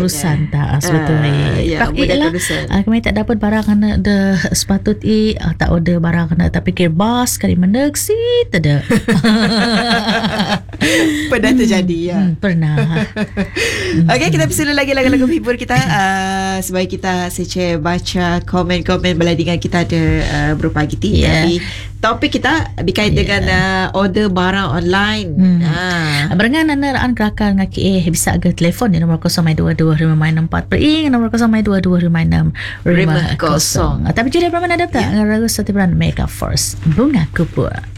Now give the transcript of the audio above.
urusan tak sebetulnya. Ya, Pakai lah. Kami tak dapat barang kena de sepatut tak order barang kena tapi kira bas kali meneg si tak. Pernah terjadi ya. Pernah. Okey, kita pergi lagi lagu-lagu hibur kita. Sebab kita baca komen-komen beladingan kita ada berupa gitu. Tapi topik kita berkait dengan order barang online. Barengan anda raan gerakan ngaki bisa agak telefon di nombor 0222564 pering nombor 022256550. Tapi jadi berapa ada tak? Ngaragu satu brand Mega Force Bunga Kupur.